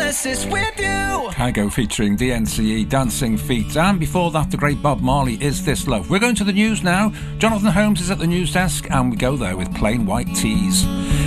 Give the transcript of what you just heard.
Genesis with you. Kygo featuring DNCE, Dancing Feet, and before that the great Bob Marley, Is This Love. We're going to the news now. Jonathan Holmes is at the news desk and we go there with Plain White Tees.